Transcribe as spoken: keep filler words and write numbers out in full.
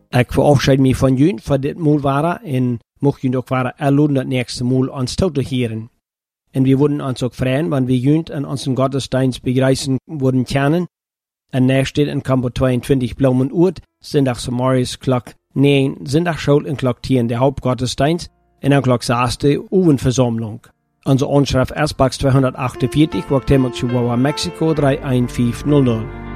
Ik verabschied me van jullie voor dit moel waren en mocht jullie ook waren erloden dat nächste moel ons toe te heren. En we worden ons ook vrijen, want we jullie in onze gottesdienst begrijzen worden kennen. En daar steht in Kampo tweeëntwintig Blaumen Oert, zondags morgens klok negen, zondag school en klok tien de Hauptgottesdienst en dan klok zes de Oevenversammlung. Onze Anschrift Ersbachs tweehonderdachtenzwanzig, Guatemala, Chihuahua, Mexico drei eins fünf null null.